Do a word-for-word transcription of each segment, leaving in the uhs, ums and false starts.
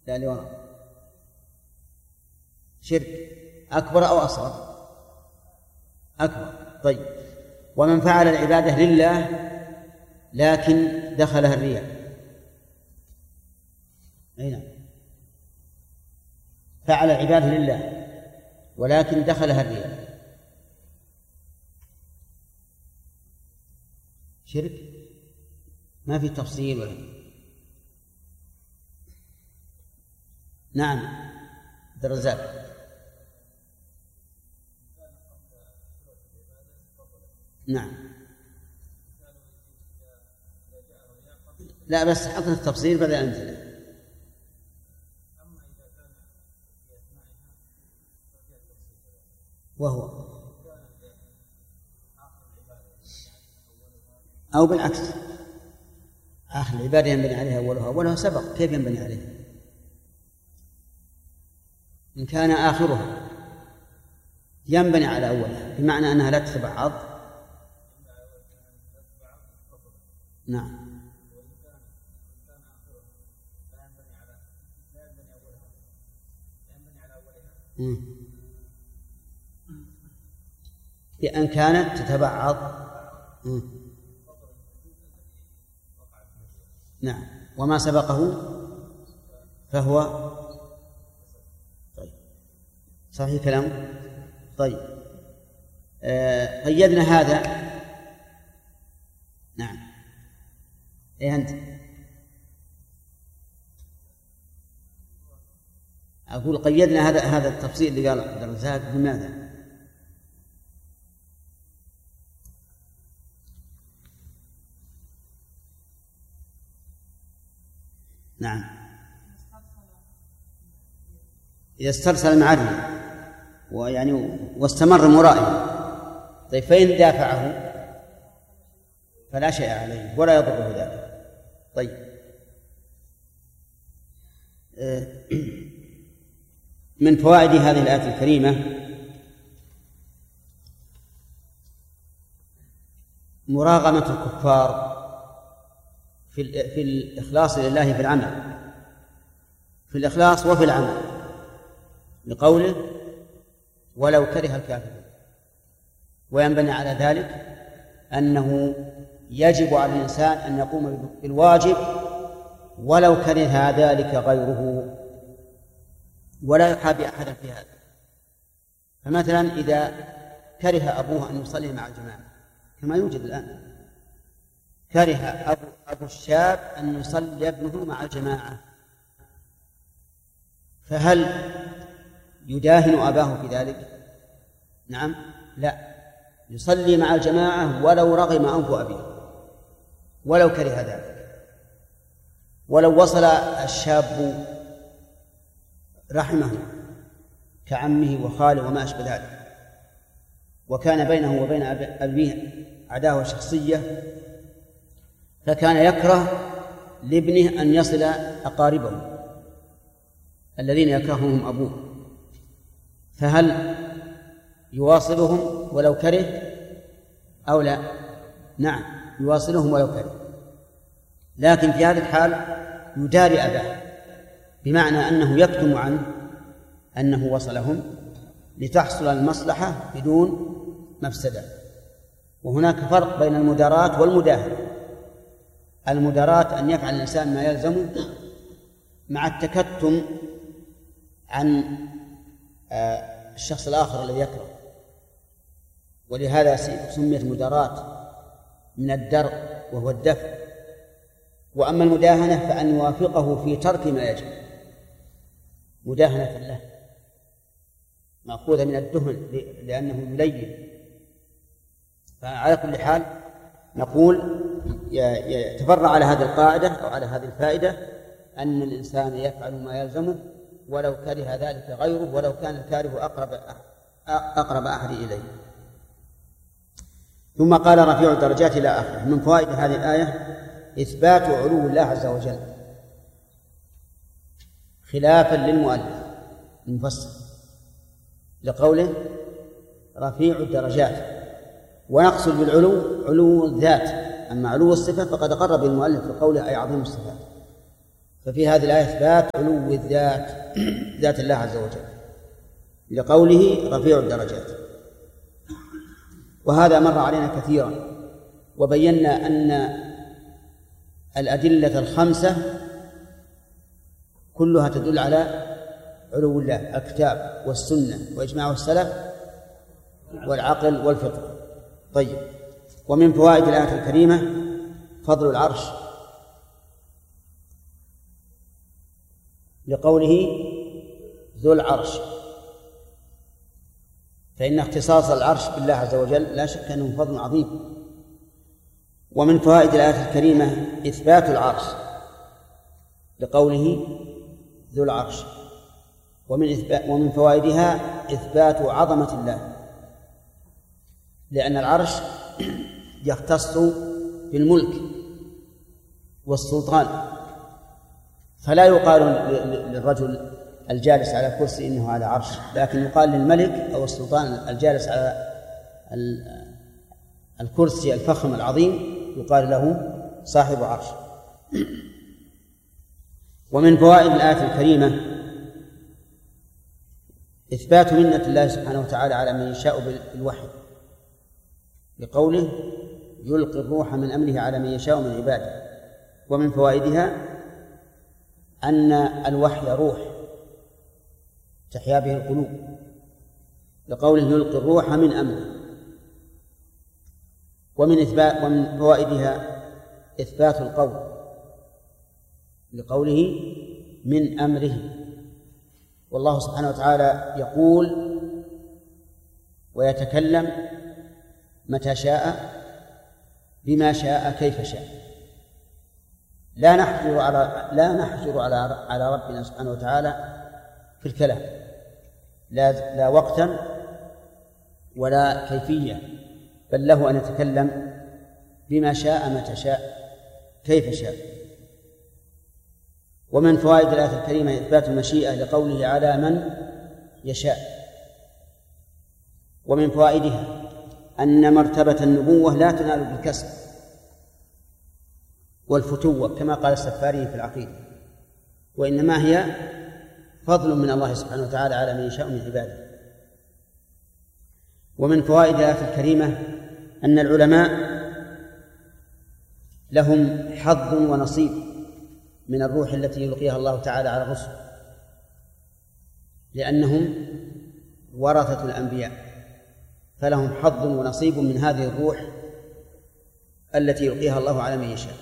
لا لوراء. شرك أكبر أو أصغر؟ أكبر. طيب، ومن فعل العبادة لله لكن دخلها الرياء؟ أين فعل العبادة لله ولكن دخلها الرياء؟ شرك؟ ما في تفصيل ولا؟ نعم درزاك. نعم لا بس حطنا التفصيل بدل أمثلة. وهو أو بالعكس آخر العبادة ينبني عليها أولها، أولها سبق، كيف ينبني عليها؟ إن كان آخرها ينبني على أولها بمعنى أنها لا تتبع عض. نعم بأن كانت تتبعض. نعم وما سبقه فهو طيب صحيح كلام. طيب آه قيدنا هذا. نعم ايه أنت؟ أقول قيدنا هذا هذا التفصيل اللي قال عبد الرزاق بماذا؟ نعم إذا استرسل معه ويعني واستمر مرائي. طيب فإن دافعه فلا شيء عليه ولا يضره ذلك. طيب من فوائد هذه الآية الكريمة مراغمة الكفار في في الإخلاص لله في العمل، في الإخلاص وفي العمل، لقوله ولو كره الكافرون. وينبني على ذلك أنه يجب على الإنسان أن يقوم بالواجب ولو كره ذلك غيره، ولا يحابي أحدا في هذا. فمثلا إذا كره أبوه أن يصلي مع الجماعة كما يوجد الآن، كره أبو, أبو الشاب أن يصلي ابنه مع الجماعة، فهل يداهن أباه في ذلك؟ نعم لا، يصلي مع الجماعة ولو رغم أنف أبيه ولو كره ذلك. ولو وصل الشاب رحمه كعمه وخاله وما أشبه ذلك، وكان بينه وبين أبيه عداوة شخصية، فكان يكره لابنه أن يصل أقاربه الذين يكرههم أبوه، فهل يواصلهم ولو كره أو لا؟ نعم يواصلهم ولو كره، لكن في هذه الحال يداري أباه، بمعنى أنه يكتم عنه أنه وصلهم لتحصل المصلحة بدون مفسدة. وهناك فرق بين المداراة والمداهنة. المداراة أن يفعل الإنسان ما يلزمه مع التكتم عن الشخص الآخر الذي يكره، ولهذا سميت مداراة من الدرء وهو الدفع. وأما المداهنة فأن يوافقه في ترك ما يجب، مداهنة له مأخوذة من الدهن لأنه يلين. فعلى كل حال نقول يتفرع على هذه القاعدة أو على هذه الفائدة أن الإنسان يفعل ما يلزمه ولو كره ذلك غيره، ولو كان الكاره أقرب أقرب أحد إليه. ثم قال رفيع الدرجات إلى آخره. من فوائد هذه الآية إثبات علو الله عز وجل خلافا للمؤلف المفسر لقوله رفيع الدرجات، ونقصد بالعلو علو الذات، أما علو الصفة فقد قرب المؤلف بقوله أي عظيم الصفات. ففي هذه الآية إثبات علو الذات ذات الله عز وجل لقوله رفيع الدرجات. وهذا مر علينا كثيرا، وبينا أن الأدلة الخمسة كلها تدل على علو الله: الكتاب والسنة وإجماع السلف والعقل والفطرة. طيب، ومن فوائد الآية الكريمة فضل العرش لقوله ذو العرش، فإن اختصاص العرش بالله عز وجل لا شك أنه فضل عظيم. ومن فوائد الآية الكريمة إثبات العرش لقوله ذو العرش، ومن إثبات ومن فوائدها إثبات عظمة الله، لأن العرش يختص بالملك والسلطان، فلا يقال للرجل الجالس على كرسي إنه على عرش، لكن يقال للملك أو السلطان الجالس على الكرسي الفخم العظيم يقال له صاحب عرش. ومن فوائد الآية الكريمة إثبات منة الله سبحانه وتعالى على من يشاء بالوحي بقوله يلقي الروح من أمره على من يشاء من عباده. ومن فوائدها أن الوحي روح تحيا به القلوب لقوله يلقي الروح من أمره. ومن إثبات ومن فوائدها إثبات القول لقوله من أمره، والله سبحانه وتعالى يقول ويتكلم متى شاء بما شاء كيف شاء، لا نحجر على لا نحجر على على ربنا سبحانه وتعالى في الكلام، لا لا وقتا ولا كيفية، بل له أن يتكلم بما شاء متى شاء كيف شاء. ومن فوائد الآية الكريمة إثبات المشيئة لقوله على من يشاء. ومن فوائدها أن مرتبة النبوة لا تنال بالكسب والفتوة كما قال السفاري في العقيدة، وإنما هي فضل من الله سبحانه وتعالى على من يشاء من عباده. ومن فوائد الآية الكريمة أن العلماء لهم حظ ونصيب من الروح التي يلقيها الله تعالى على الرسل، لأنهم ورثة الأنبياء، فلهم حظ ونصيب من هذه الروح التي يلقيها الله على من يشاء،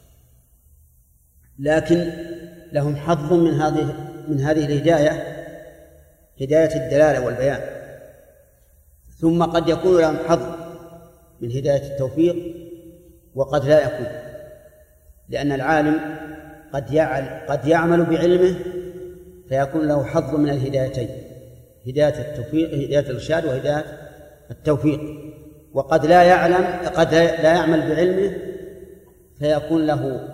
لكن لهم حظ من هذه من هذه الهداية، هداية الدلالة والبيان، ثم قد يكون لهم حظ من هداية التوفيق وقد لا يكون، لأن العالم قد يعمل قد يعمل بعلمه فيكون له حظ من الهدايتين، هداية التوفيق هداية الإرشاد وهداية التوفيق، وقد لا يعلم قد لا يعمل بعلمه فيكون له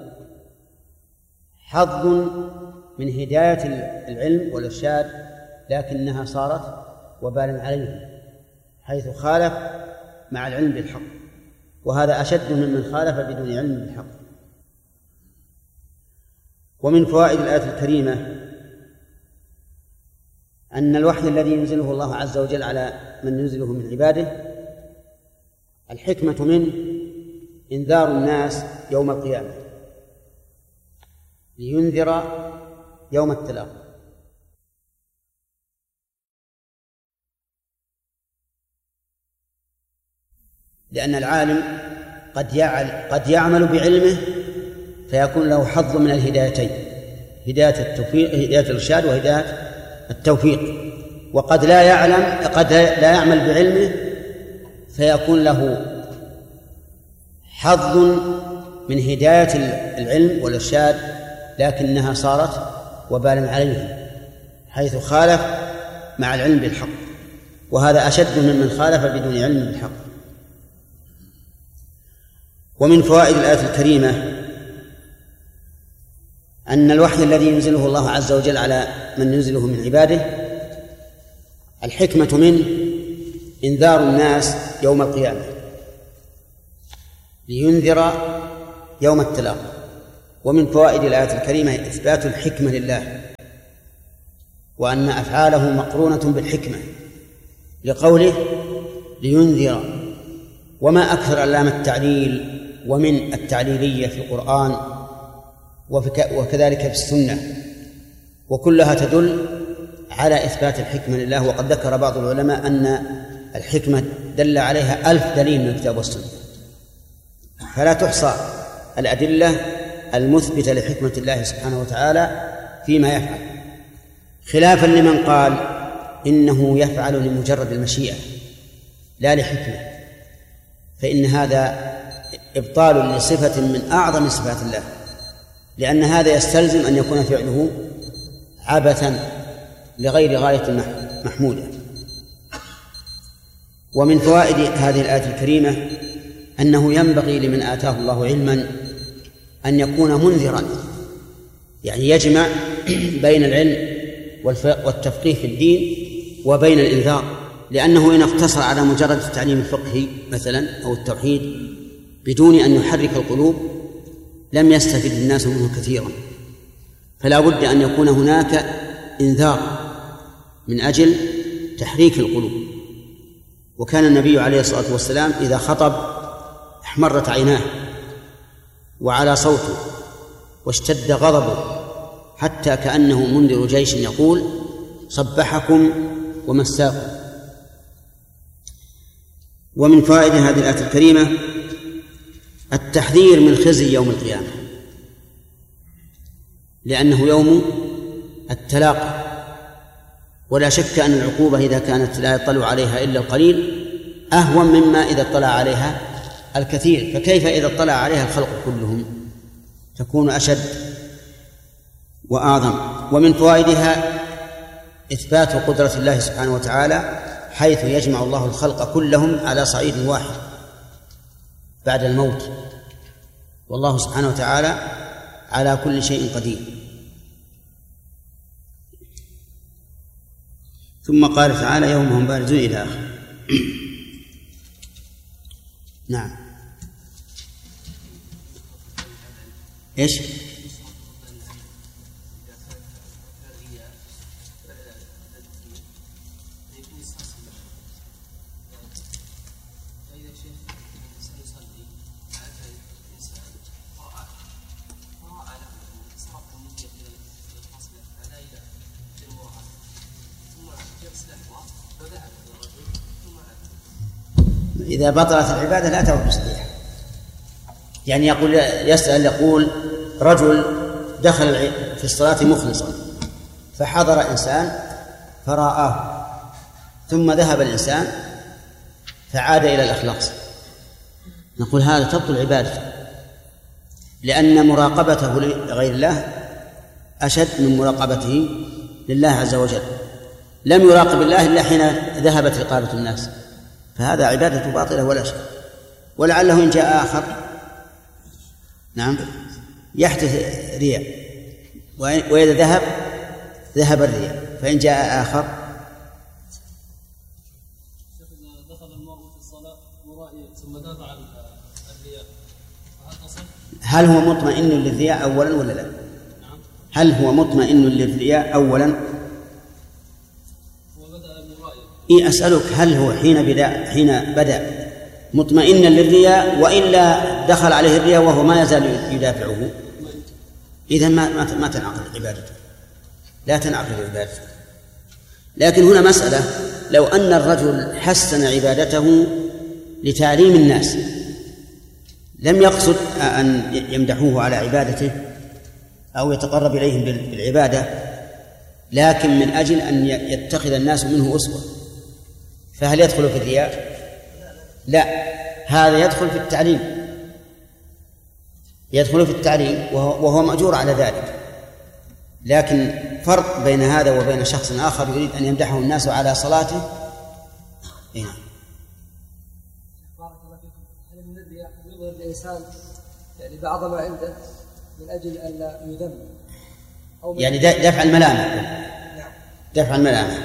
حظ من هداية العلم والإرشاد لكنها صارت وبالا عليه حيث خالف مع العلم بالحق، وهذا أشد ممن خالف بدون علم بالحق. ومن فوائد الآية الكريمة أن الوحي الذي ينزله الله عز وجل على من ينزله من عباده الحكمة منه إنذار الناس يوم القيامة لينذر يوم التلاق. لأن العالم قد يعمل قد يعمل بعلمه فيكون له حظ من الهدايتين، هداية التوفيق هداية الإرشاد وهداية التوفيق، وقد لا يعلم قد لا يعمل بعلمه فيكون له حظ من هداية العلم والإرشاد لكنها صارت وبالا عليه حيث خالف مع العلم بالحق، وهذا أشد ممن خالف بدون علم بالحق. ومن فوائد الآية الكريمة أن الوحي الذي ينزله الله عز وجل على من ينزله من عباده الحكمة منه إنذار الناس يوم القيامة لينذر يوم التلاق. ومن فوائد الآية الكريمة إثبات الحكمة لله، وأن أفعاله مقرونة بالحكمة، لقوله لينذر. وما أكثر علامة التعليل ومن التعليلية في القرآن وكذلك في السنة، وكلها تدل على إثبات الحكمة لله. وقد ذكر بعض العلماء أن الحكمة دل عليها ألف دليل من الكتاب والسنة، فلا تحصى الأدلة المثبتة لحكمة الله سبحانه وتعالى فيما يفعل، خلافا لمن قال إنه يفعل لمجرد المشيئة لا لحكمة، فإن هذا إبطال لصفة من أعظم صفات الله، لأن هذا يستلزم أن يكون فعله عبثا لغير غاية محمودة. ومن فوائد هذه الآية الكريمة أنه ينبغي لمن آتاه الله علما أن يكون منذرا، يعني يجمع بين العلم والتفقيه في الدين وبين الإنذار، لأنه إن اقتصر على مجرد التعليم الفقهي مثلا أو التوحيد بدون أن يحرك القلوب لم يستفد الناس منه كثيرا، فلا بد أن يكون هناك إنذار من أجل تحريك القلوب. وكان النبي عليه الصلاة والسلام إذا خطب احمرت عيناه وعلى صوته واشتد غضبه، حتى كأنه منذر جيش يقول صبحكم ومساكم. ومن فوائد هذه الآية الكريمة التحذير من خزي يوم القيامة، لأنه يوم التلاقي، ولا شك أن العقوبة إذا كانت لا يطلع عليها إلا القليل أهون مما إذا اطلع عليها الكثير، فكيف إذا اطلع عليها الخلق كلهم تكون أشد وأعظم. ومن فوائدها إثبات قدرة الله سبحانه وتعالى، حيث يجمع الله الخلق كلهم على صعيد واحد بعد الموت، والله سبحانه وتعالى على كل شيء قدير. ثم قال تعالى يوم هم بارزون إلى آخر. نعم. إيش؟ إذا بطلت العبادة لا تعود صحيحة. يعني يقول يسأل يقول رجل دخل في الصلاة مخلصا فحضر إنسان فرآه، ثم ذهب الإنسان فعاد إلى الإخلاص، نقول هذا تبطل عبادته، لأن مراقبته لغير الله أشد من مراقبته لله عز وجل. لم يراقب الله إلا حين ذهبت رقابة الناس، فهذا عبادة باطلة ولا شيء. ولعله إن جاء آخر نعم يحدث رياء، وإذا ذهب ذهب الرياء، فإن جاء آخر دخل المرء في الصلاة مرائيا ثم ذهب عن الرياء، هل هو مطمئن للرياء أولا ولا لا؟ هل هو مطمئن للرياء أولا؟ إيه أسألك، هل هو حين بدأ حين بدأ مطمئنا للرياء وإلا دخل عليه الرياء وهو ما يزال يدافعه؟ إذن ما ما تنعقد عبادته، لا تنعقد عبادته. لكن هنا مسألة، لو أن الرجل حسن عبادته لتعليم الناس، لم يقصد أن يمدحوه على عبادته أو يتقرب إليهم بالعبادة، لكن من أجل أن يتخذ الناس منه أسوة، فهل يدخل في الرياء؟ لا، هذا يدخل في التعليم، يدخل في التعليم وهو مأجور على ذلك. لكن فرق بين هذا وبين شخص آخر يريد أن يمدحه الناس على صلاته. إيه؟ بارك الله فيكم. هل من الرياء يظهر الإنسان يعني بعض ما عنده من أجل أن لا يذم، أو يعني دفع الملامح؟ نعم. دفع الملامح.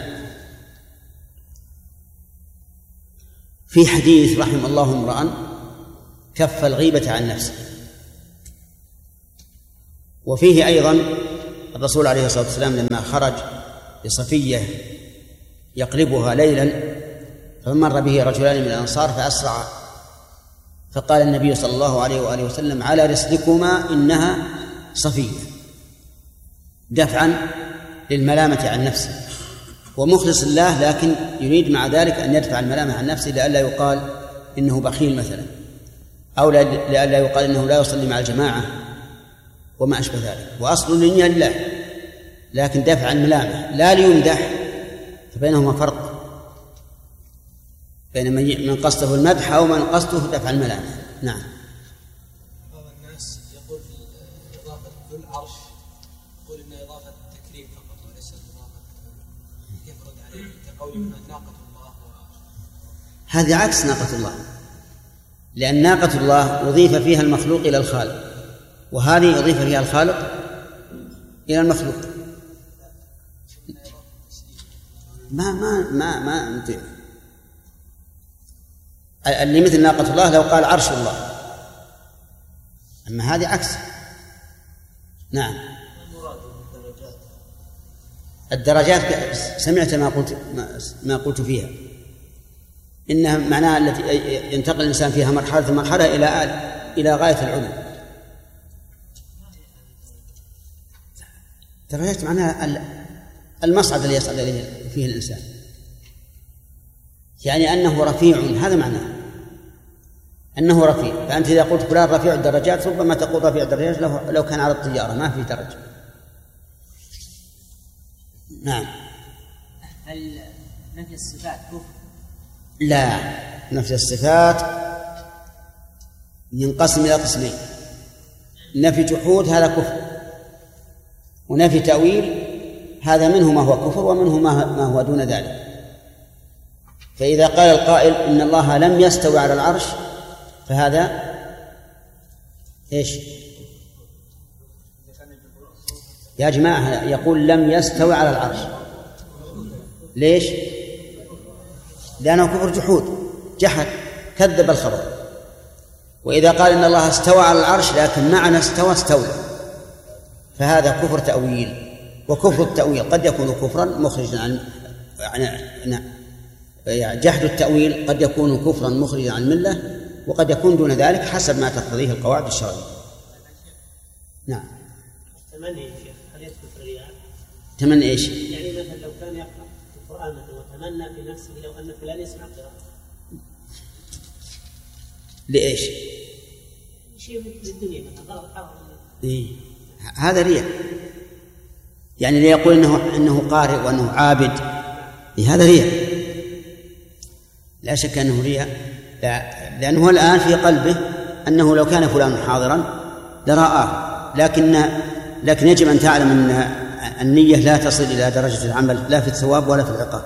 في حديث رحم الله امرأ كف الغيبة عن نفسه، وفيه أيضا الرسول عليه الصلاة والسلام لما خرج بصفية يقلبها ليلا فمر به رجلان من الأنصار فأسرع، فقال النبي صلى الله عليه وآله وسلم: على رسلكما إنها صفية، دفعا للملامة عن نفسه، ومخلص الله لكن يريد مع ذلك أن يدفع الملامة عن نفسه لئلا يقال إنه بخيل مثلا، أو لئلا يقال إنه لا يصلي مع الجماعة وما أشبه ذلك. وأصل النية لله لكن دفع الملامة لا ليمدح، فبينهما فرق بين من قصده المدح أو من قصده دفع الملامة. نعم. بعض الناس يقول في إضافة ذو العرش يقول إن إضافة التكريم فقط وليس إضافة، كيف رد عليه كقول إنها ناقة الله؟ هذه عكس ناقة الله، لأن ناقة الله أضيف فيها المخلوق إلى الخالق، وهذه أضيف فيها الخالق إلى المخلوق. ما ما ما ما اللي مثل ناقة الله لو قال عرش الله، أما هذه عكس. نعم. الدرجات سمعت ما قلت ما قلت فيها، إنها معناها التي ينتقل الإنسان فيها مرحلة مرحلة إلى إلى غاية العلو. درجات معناها المصعد الذي يصعد إليه فيه الإنسان، يعني أنه رفيع، هذا معناه أنه رفيع. فأنت إذا قلت فلان رفيع الدرجات ربما تقول رفيع الدرجات لو كان على الطيارة ما في درجة. نعم. هل نفي الصفات كفر؟ لا، نفي الصفات ينقسم إلى قسمين: نفي جحود هذا كفر، ونفي تأويل هذا منه ما هو كفر ومنه ما هو دون ذلك. فإذا قال القائل إن الله لم يستوي على العرش فهذا إيش يا جماعة؟ يقول لم يستوي على العرش، ليش؟ لأنه كفر جحود، جحد، كذب الخبر. وإذا قال إن الله استوى على العرش لكن معنى استوى استولى فهذا كفر تأويل. وكفر التأويل قد يكون كفرا مخرجا عن يعني جحد التأويل قد يكون كفرا مخرجا عن الملة، وقد يكون دون ذلك حسب ما تقتضيه القواعد الشرعية. نعم. تمني يا شيخ هل يدخل في الرياء؟ تمني ايش؟ يعني مثلا لو كان يقرأ القرآن وتمنى في نفسه لو أن فلان يسمع قراءة. لإيش؟ شيء في الدنيا مثلا غلط حاول. إيه؟ هذا رياء، يعني ليقول انه انه قارئ وانه عابد، إيه هذا رياء، لا شك انه رياء، لانه الان في قلبه انه لو كان فلان حاضرا لرآه، لكن لكن يجب ان تعلم ان النية لا تصل الى درجة العمل لا في الثواب ولا في العقاب.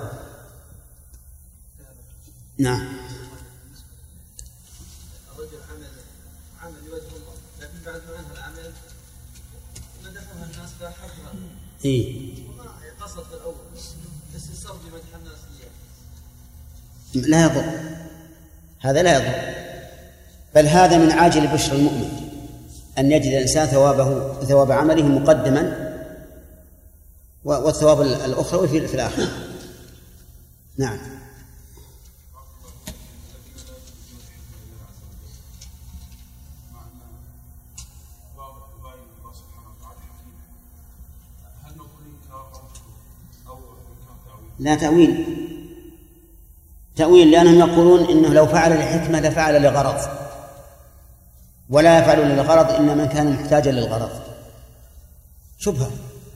نعم. الرجل عمل عمل لوجه الله لكن بعد ما انهى العمل مدحها الناس فحبها. إيه؟ قصد في الأول بس يصر بمدح الناس إياه. لا يضر، هذا لا يضر، بل هذا من عاجل بشر المؤمن أن يجد الإنسان ثوابه ثواب عمله مقدما والثواب الأخروي في الآخرة. نعم. لا تأويل، تأويل لأنهم يقولون إنه لو فعل لحكمة لفعل لغرض، ولا يفعل للغرض إلا من كان محتاجا للغرض، شبهة.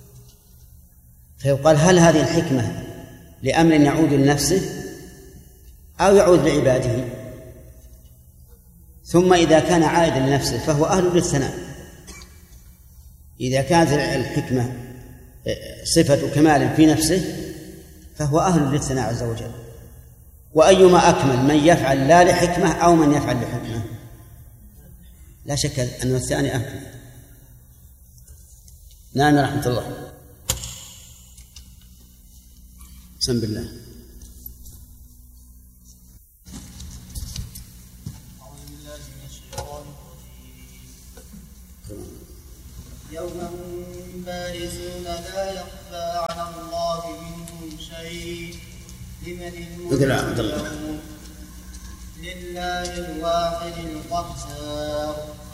فيقال هل هذه الحكمة لأمر يعود لنفسه أو يعود لعباده؟ ثم إذا كان عائدا لنفسه فهو أهل للثناء. إذا كانت الحكمة صفة كمال في نفسه فهو أهل للثناء عز وجل. وأيما أكمل من يفعل لا لحكمة أو من يفعل لحكمة؟ لا شك أن الثاني أكمل. نعم رحمة الله. بسم بالله. يوم المستعين لمن مثل الملك لله الواحد القهار